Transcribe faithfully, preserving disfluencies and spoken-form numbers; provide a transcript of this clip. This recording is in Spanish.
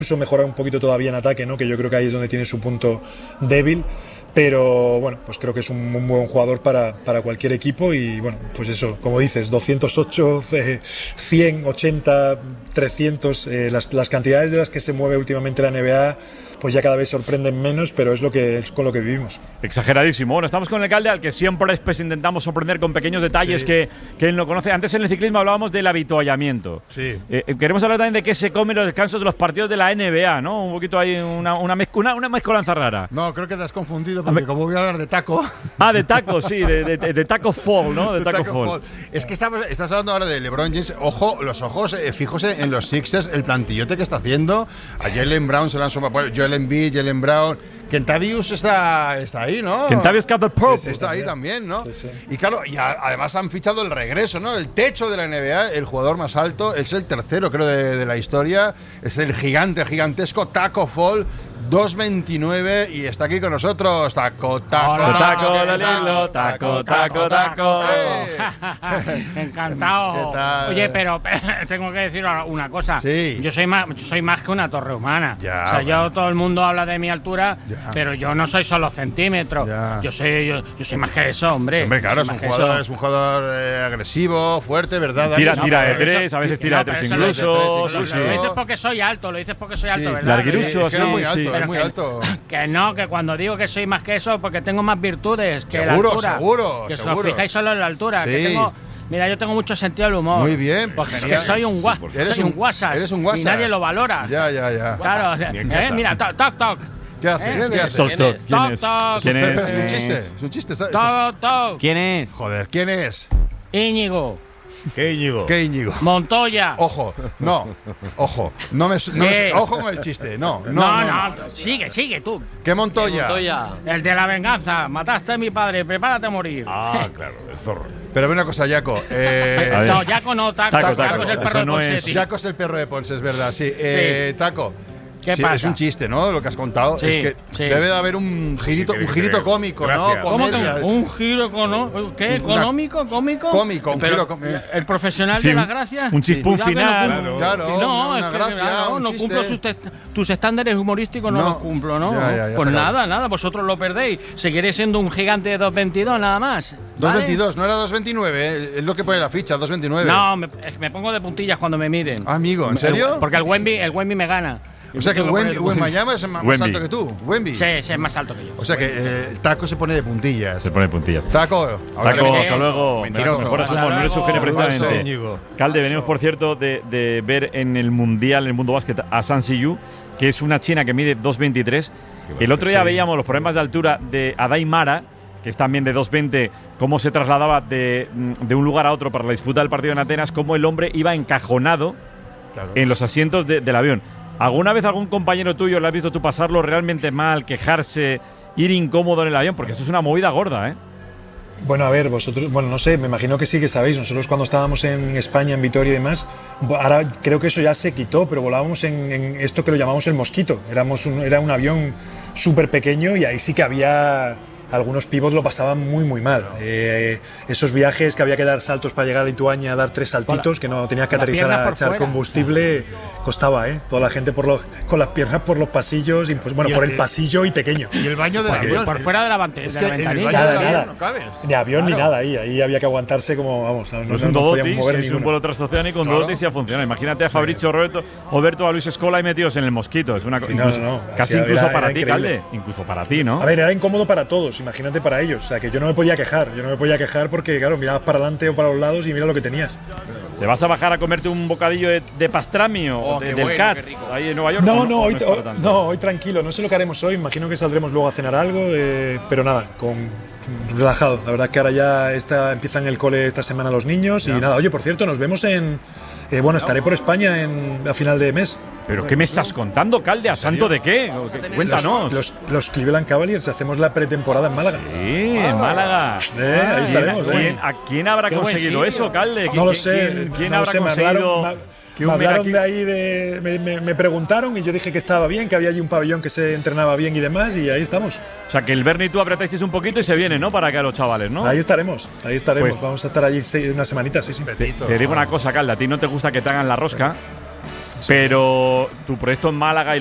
Incluso mejorar un poquito todavía en ataque, ¿no? Que yo creo que ahí es donde tiene su punto débil. Pero bueno, pues creo que es un muy buen jugador para, para cualquier equipo. Y bueno, pues eso, como dices, doscientos ocho, cien, ochenta, trescientos, eh, las, las cantidades de las que se mueve últimamente la N B A, pues ya cada vez sorprenden menos, pero es lo que es con lo que vivimos. Exageradísimo. Bueno, estamos con el Calde, al que siempre pues, intentamos sorprender con pequeños detalles sí. que, que él no conoce. Antes en el ciclismo hablábamos del habituallamiento. Sí. Eh, queremos hablar también de qué se come en los descansos de los partidos de la N B A, ¿no? Un poquito ahí, una, una, mezc una, una mezcolanza rara. No, creo que te has confundido, porque como voy a hablar de taco… Ah, de taco, sí, de, de, de, de taco fall, ¿no? De, de taco, taco fall. fall. Es que estamos, estás hablando ahora de LeBron James. Ojo, los ojos eh, fijos en los Sixers, el plantillote que está haciendo. A Jalen Brown se le han sumado, Joel Embiid, Jalen Brown… Kentavious está, está ahí, ¿no? Kentavious Caldwell-Pope sí, sí, está ahí también, ¿no? Sí, sí. Y claro, y a, además han fichado el regreso, ¿no? El techo de la N B A, el jugador más alto, es el tercero, creo, de, de la historia. Es el gigante, gigantesco Taco Fall, dos veintinueve, y está aquí con nosotros. Taco, taco, Hola, taco, taco, taco, taco, taco, taco. Encantado. ¿Qué tal? Oye, pero tengo que decir una cosa. Sí. Yo soy más, yo soy más que una torre humana. Ya, o sea, bueno. yo, todo el mundo habla de mi altura, ya. pero yo no soy solo centímetros. Ya. Yo soy, yo, yo soy más que eso, hombre. Sí, hombre, claro, es un, jugador, es un jugador eh, agresivo, fuerte, ¿verdad? Tira, No, tira de pero tres, eso, a veces tira no, de tres eso incluso. Lo, sí, sí. lo dices porque soy alto, lo dices porque soy Sí. alto, ¿verdad? Larguirucho, es que eres muy sí, alto, sí. es muy que, alto. Que no, que cuando digo que soy más que eso, porque tengo más virtudes que Seguro, la altura. seguro, Que seguro. os fijáis solo en la altura. Sí. Que tengo, mira, yo tengo mucho sentido del humor. Muy bien. Porque es Genial. que soy un, gua Sí, eres soy un- un guasas. eres un guasas. Y nadie lo valora. Ya, ya, ya. Claro, Ni en eh, casa. mira, toc, toc, toc. ¿Qué haces? ¿Eh? ¿Qué haces? Toc, toc. ¿Quién Toc, es? toc. ¿Quién Espera, espera, es? es un chiste, es un chiste. está- estás- Toc, toc. ¿Quién es? Joder, ¿quién es? Íñigo. ¿Qué, Íñigo? ¿Qué Íñigo? Montoya. Ojo, no, ojo, no me, no me- ¿Qué? ojo con el chiste, no, no, No, no. no, sigue, sigue tú. ¿Qué Montoya? El de la venganza. Mataste a mi padre, prepárate a morir. Ah, claro, el zorro. Pero ve una cosa, Jaco. Eh, A ver. No, Jaco no, Taco. Taco, Taco, Taco, es el eso perro de no es- Ponseti. Jaco es el perro de Ponce, es verdad, sí. Eh, Taco. ¿Qué sí, pasa? Es un chiste, ¿no? Lo que has contado. Sí, es que sí. debe de haber un girito, sí, un que- girito que- cómico, gracias. ¿no? ¿Cómo que Comedia. un giro económico? ¿Qué? Una- ¿Económico? ¿Cómico? Cómico, un Pero, giro cómico. ¿el profesional Sí, de las gracias? un chispún Cuidado que final. No, cumplo. Claro, no, una es que gracia, no, un no chiste. cumplo sus, test- tus estándares humorísticos, no, No. los cumplo, ¿no? Ya, ya, ya pues se acabó. nada, nada, vosotros lo perdéis. Seguiré siendo un gigante de dos veintidós, nada más. dos ¿vale? veintidós, no era dos veintinueve, eh, es lo que pone la ficha, dos veintinueve. No, me, me pongo de puntillas cuando me miden. Ah, amigo, ¿en serio? Porque el Wemby, el Wemby me gana. O sea que Tengo que Wemby, poner- Wembanyama es más Wemby. alto que tú, Wemby. Sí, sí, es más alto que yo. O sea que eh, el Taco se pone de puntillas. Se pone puntillas. Taco, ahora Taco, que hasta luego. Mentiroso. Mejora su Hasta humor, no eres su genio luego. precisamente. Íñigo. Calde, venimos por cierto de, de ver en el Mundial, en el mundo básquet, a San Siyu, que es una china que mide dos veintitrés. El otro día sí. veíamos los problemas de altura de Adai Mara, que es también de dos veinte, cómo se trasladaba de, de un lugar a otro para la disputa del partido en Atenas, cómo el hombre iba encajonado Claro. en los asientos de- del avión. ¿Alguna vez algún compañero tuyo le has visto tú pasarlo realmente mal, quejarse, ir incómodo en el avión? Porque eso es una movida gorda, ¿eh? Bueno, a ver, vosotros, bueno, no sé, me imagino que sí que sabéis. Nosotros cuando estábamos en España, en Vitoria y demás, bo- ahora creo que eso ya se quitó, pero volábamos en, en esto que lo llamamos el Mosquito. Éramos un, era un avión súper pequeño y ahí sí que había… Algunos pivots lo pasaban muy, muy mal. Eh, esos viajes que había que dar saltos para llegar a Lituania, dar tres saltitos, que no tenías que con las aterrizar piernas a por echar fuera. combustible, costaba, ¿eh? Toda la gente por los, con las piernas por los pasillos, y, pues, bueno, Y por el el que- pasillo y pequeño. Y el baño del Por, avión. por fuera de la, vante- Es de que la en el ventanilla. baño Nada, del avión nada. no cabes. Ni avión ni Claro. nada ahí, ahí había que aguantarse como, vamos, no, No es no un nos podíamos Dodotis, mover es un ninguno. vuelo transoceánico, un Claro. Dodotis ya funciona. Imagínate a Fabricio Roberto, Oberto, a Luis Escola y metidos en el Mosquito. Es una co- Sí, no, incluso- no, no. casi Era- incluso era- para era ti, increíble. Calde. Incluso para ti, ¿no? A ver, era incómodo para todos, imagínate para ellos. O sea, que yo no me podía quejar, yo no me podía quejar porque, claro, mirabas para adelante o para los lados y mira lo que tenías. ¿Te vas a bajar a comerte un bocadillo de, de pastrami o Oh, de- qué del bueno, Cat qué rico. ahí en Nueva York? No, ¿O no, o hoy, es para hoy- tanto? no, hoy tranquilo, no sé lo que haremos hoy, imagino que saldremos luego a cenar algo, eh, pero nada, con relajado. La verdad que ahora ya está, empiezan el cole esta semana los niños y nada, oye, por cierto, nos vemos en… eh, bueno, estaré por España en, a final de mes. ¿Pero qué me estás contando, Calde? ¿A santo de qué? Cuéntanos. Los, los Cleveland Cavaliers, hacemos la pretemporada en Málaga. Sí, en Málaga. Eh, ahí ¿Quién, estaremos, eh. quién- ¿A quién habrá Qué buen conseguido sitio. eso, Calde? No ¿Quién- lo sé, ¿Quién, quién no lo habrá sé, me conseguido hablaron, me- que me un hablaron Meraki- de ahí, de, me, me- me preguntaron y yo dije que estaba bien, que había allí un pabellón que se entrenaba bien y demás, y ahí estamos. O sea, que el Bernie y tú apretasteis un poquito y se viene, ¿no? Para acá los chavales, ¿no? Ahí estaremos, ahí estaremos. Pues- Vamos a estar allí seis, una semanita, sí, sí. Petito. Te digo una cosa, Calde, a ti no te gusta que te hagan la rosca. Pero tu proyecto en Málaga y